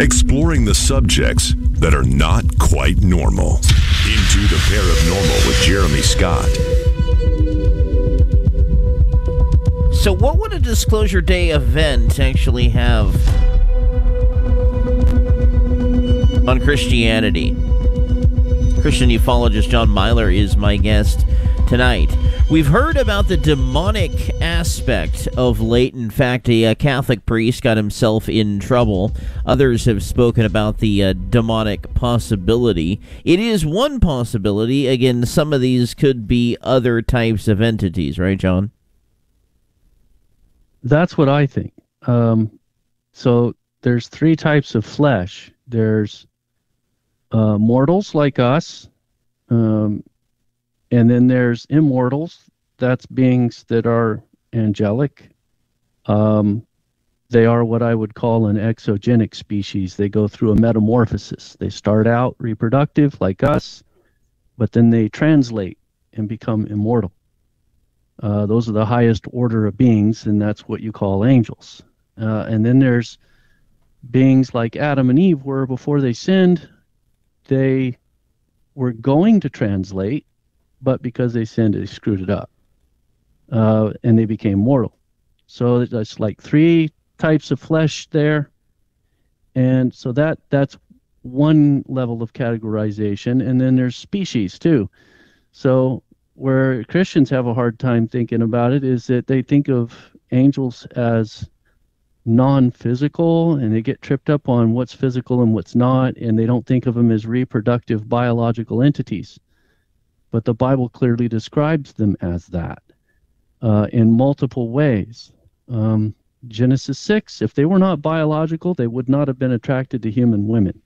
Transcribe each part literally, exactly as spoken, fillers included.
Exploring the subjects that are not quite normal. Into the Paranormal with Jeremy Scott. So what would a Disclosure Day event actually have on Christianity? Christian ufologist John Myler is my guest tonight. We've heard about the demonic aspect of late. In fact, a, a Catholic priest got himself in trouble. Others have spoken about the uh, demonic possibility. It is one possibility. Again, some of these could be other types of entities, right, John? That's what I think. Um, so there's three types of flesh. There's uh, mortals like us, um, and then there's immortals. That's beings that are angelic. Um, they are what I would call an exogenic species. They go through a metamorphosis. They start out reproductive like us, but then they translate and become immortal. Uh, those are the highest order of beings, and that's what you call angels. Uh, and then there's beings like Adam and Eve, where before they sinned, they were going to translate, but because they sinned, they screwed it up, uh, and they became mortal. So that's like three types of flesh there, and so that that's one level of categorization. And then there's species too. So where Christians have a hard time thinking about it is that they think of angels as non-physical, and they get tripped up on what's physical and what's not, and they don't think of them as reproductive biological entities. But the Bible clearly describes them as that uh, in multiple ways. Um, Genesis six, if they were not biological, they would not have been attracted to human women.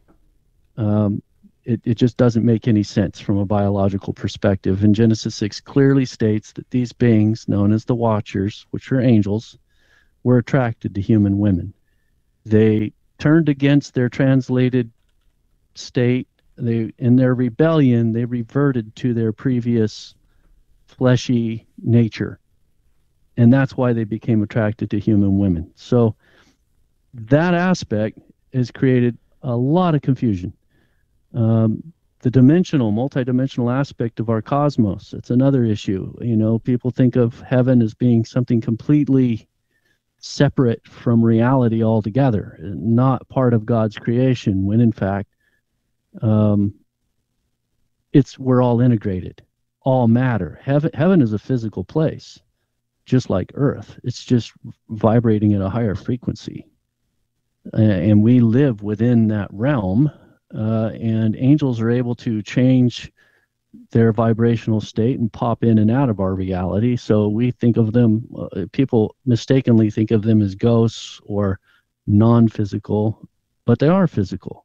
Um, It, it just doesn't make any sense from a biological perspective. And Genesis six clearly states that these beings, known as the Watchers, which are angels, were attracted to human women. They turned against their translated state. They, in their rebellion, they reverted to their previous fleshy nature. And that's why they became attracted to human women. So that aspect has created a lot of confusion. Um, the dimensional, multidimensional aspect of our cosmos, it's another issue. You know, people think of heaven as being something completely separate from reality altogether, not part of God's creation, when in fact, um, it's we're all integrated, all matter. Heaven, heaven is a physical place, just like Earth. It's just vibrating at a higher frequency. Uh, and we live within that realm. Uh, and angels are able to change their vibrational state and pop in and out of our reality. So we think of them, uh, people mistakenly think of them as ghosts or non-physical, but they are physical.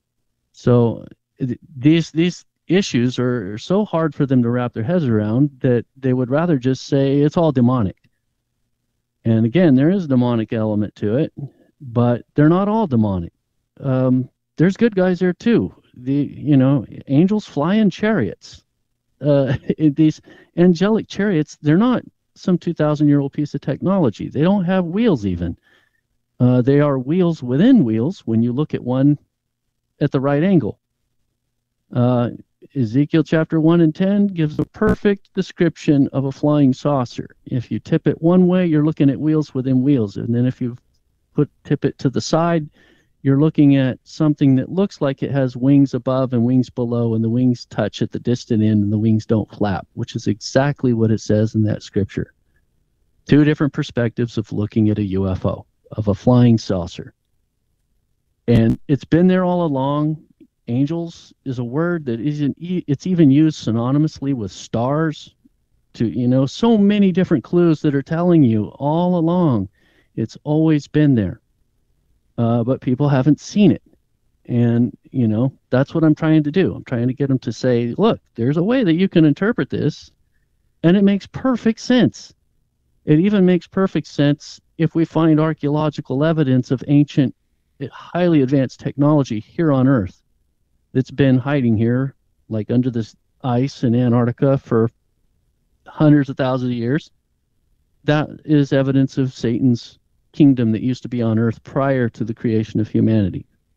So th- these these issues are, are so hard for them to wrap their heads around that they would rather just say it's all demonic. And again, there is a demonic element to it, but they're not all demonic. Um, There's good guys there too. The you know angels fly in chariots. Uh, these angelic chariots, they're not some two thousand year old piece of technology. They don't have wheels even. Uh, they are wheels within wheels when you look at one at the right angle. Uh, Ezekiel chapter one and ten gives a perfect description of a flying saucer. If you tip it one way, you're looking at wheels within wheels, and then if you put tip it to the side, you're looking at something that looks like it has wings above and wings below, and the wings touch at the distant end and the wings don't flap, which is exactly what it says in that scripture. Two different perspectives of looking at a U F O, of a flying saucer. And it's been there all along. Angels is a word that isn't, it's even used synonymously with stars to, you know, so many different clues that are telling you all along. It's always been there. Uh, but people haven't seen it. And, you know, that's what I'm trying to do. I'm trying to get them to say, look, there's a way that you can interpret this, and it makes perfect sense. It even makes perfect sense if we find archaeological evidence of ancient, highly advanced technology here on Earth that's been hiding here, like under this ice in Antarctica for hundreds of thousands of years. That is evidence of Satan's kingdom that used to be on Earth prior to the creation of humanity.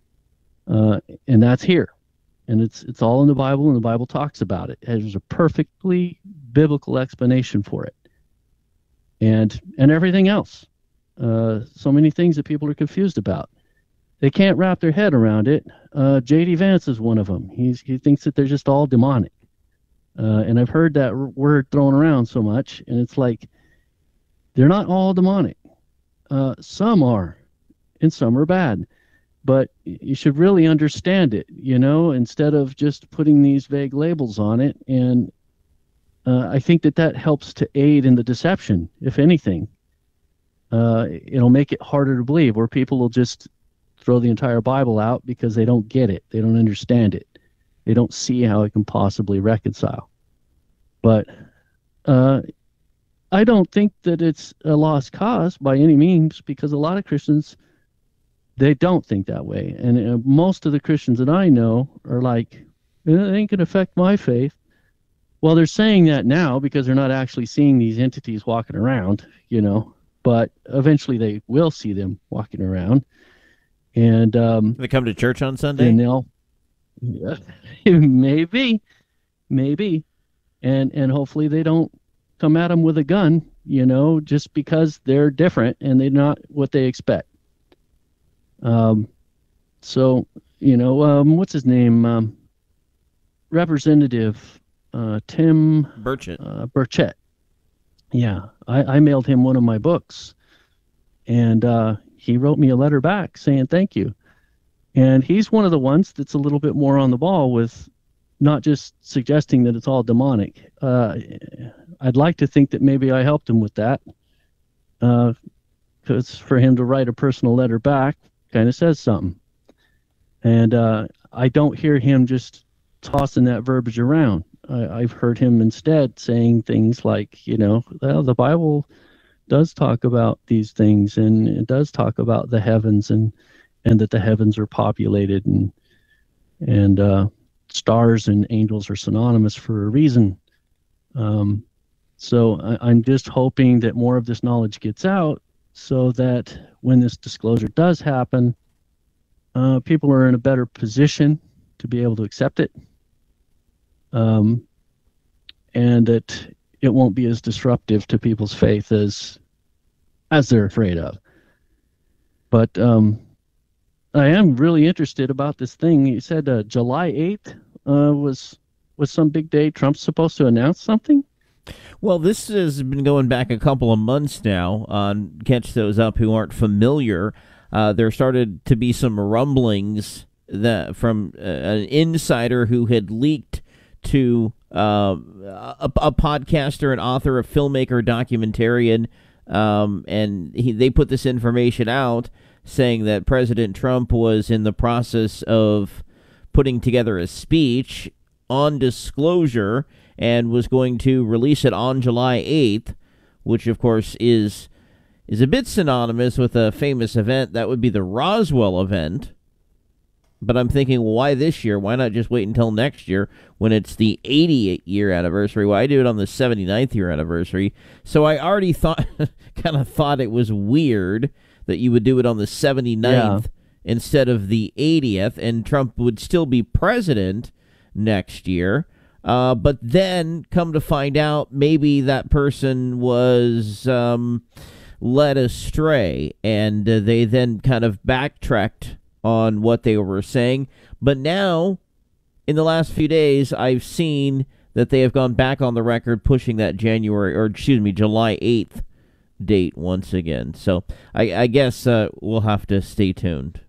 Uh, and that's here. And it's it's all in the Bible, and the Bible talks about it. There's a perfectly biblical explanation for it. And and everything else. Uh, so many things that people are confused about. They can't wrap their head around it. Uh, J D Vance is one of them. He's, he thinks that they're just all demonic. Uh, and I've heard that r- word thrown around so much, and it's like, they're not all demonic. Uh, some are, and some are bad. But you should really understand it, you know, instead of just putting these vague labels on it. And uh, I think that that helps to aid in the deception, if anything. Uh, it'll make it harder to believe, where people will just throw the entire Bible out because they don't get it. They don't understand it. They don't see how it can possibly reconcile. But uh, I don't think that it's a lost cause by any means, because a lot of Christians, they don't think that way. And uh, most of the Christians that I know are like, it ain't going to affect my faith. Well, they're saying that now because they're not actually seeing these entities walking around, you know, but eventually they will see them walking around. And um, they come to church on Sunday? And they'll, yeah, maybe, maybe. And, and hopefully they don't come at them with a gun, you know, just because they're different and they're not what they expect. Um, so, you know, um, what's his name? Um, Representative uh, Tim Burchett. Uh, Burchett. Yeah, I, I mailed him one of my books, and uh, he wrote me a letter back saying thank you. And he's one of the ones that's a little bit more on the ball with not just suggesting that it's all demonic. Uh, I'd like to think that maybe I helped him with that, because uh, for him to write a personal letter back kind of says something. And uh, I don't hear him just tossing that verbiage around. I, I've heard him instead saying things like, you know, well, the Bible does talk about these things, and it does talk about the heavens, and and that the heavens are populated, and and uh, stars and angels are synonymous for a reason. Um, so I, I'm just hoping that more of this knowledge gets out, so that when this disclosure does happen, uh, people are in a better position to be able to accept it, um, and that it won't be as disruptive to people's faith as as they're afraid of. But um, I am really interested about this thing. You said uh, July eighth uh, was was some big day. Trump's supposed to announce something? Well, this has been going back a couple of months now. On Catch Those Up who aren't familiar, uh, there started to be some rumblings that from uh, an insider who had leaked to uh, a, a podcaster, an author, a filmmaker, documentarian, um, and he, they put this information out saying that President Trump was in the process of putting together a speech on disclosure and was going to release it on July eighth, which, of course, is is a bit synonymous with a famous event. That would be the Roswell event. But I'm thinking, well, why this year? Why not just wait until next year when it's the eighty-year anniversary? Why do it on the seventy-ninth year anniversary? So I already thought, kind of thought it was weird that you would do it on the seventy-ninth yeah. instead of the eightieth, and Trump would still be president next year. Uh, but then, come to find out, maybe that person was um, led astray, and uh, they then kind of backtracked on what they were saying. But now, in the last few days, I've seen that they have gone back on the record pushing that January, or excuse me, July eighth date once again. So I, I guess uh, we'll have to stay tuned.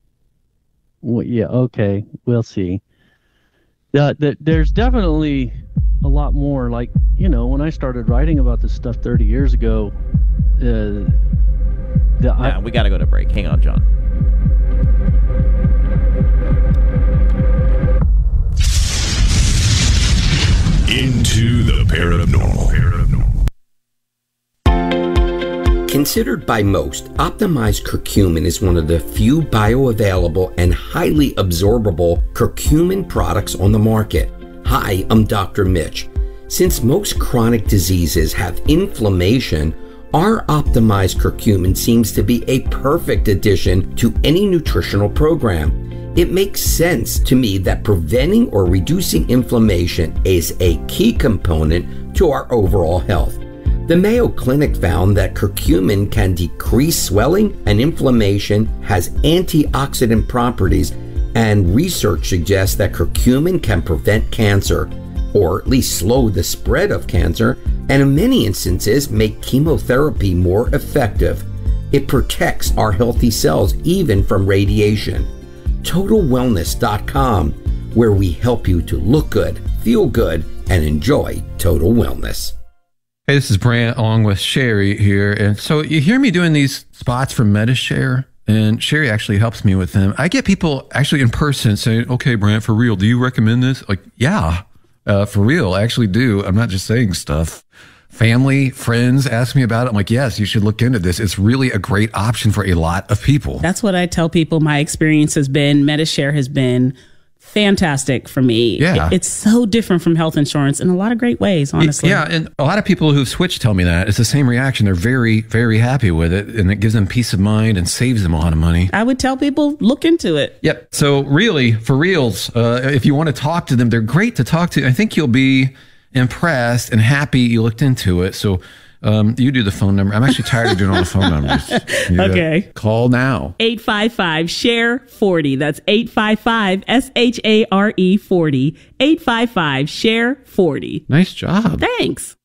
Well, yeah, okay, we'll see. Uh, th- there's definitely a lot more. Like, you know, when I started writing about this stuff thirty years ago, uh, the, yeah, I, we got to go to break. Hang on, John. Into the paranormal. Considered by most, optimized curcumin is one of the few bioavailable and highly absorbable curcumin products on the market. Hi, I'm Doctor Mitch. Since most chronic diseases have inflammation Our optimized curcumin seems to be a perfect addition to any nutritional program. It makes sense to me that preventing or reducing inflammation is a key component to our overall health. The Mayo Clinic found that curcumin can decrease swelling and inflammation, has antioxidant properties, and research suggests that curcumin can prevent cancer, or at least slow the spread of cancer, and in many instances make chemotherapy more effective. It protects our healthy cells even from radiation. Total Wellness dot com, where we help you to look good, feel good, and enjoy total wellness. Hey, this is Brant along with Sherry here. And so you hear me doing these spots for MediShare, and Sherry actually helps me with them. I get people actually in person saying, okay, Brant, for real, do you recommend this? Like, yeah, uh, for real, I actually do. I'm not just saying stuff. Family, friends ask me about it. I'm like, yes, you should look into this. It's really a great option for a lot of people. That's what I tell people. My experience has been, MediShare has been fantastic for me. Yeah. It, it's so different from health insurance in a lot of great ways, honestly. Yeah, and a lot of people who've switched tell me that. It's the same reaction. They're very, very happy with it, and it gives them peace of mind and saves them a lot of money. I would tell people, look into it. Yep. So really, for reals, uh, if you want to talk to them, they're great to talk to. I think you'll be impressed and happy you looked into it. So um, you do the phone number. I'm actually tired of doing all the phone numbers. You Okay. Call now. eight five five, S H A R E, forty. That's eight five five, S H A R E, forty. eight five five, S H A R E, forty. Nice job. Thanks.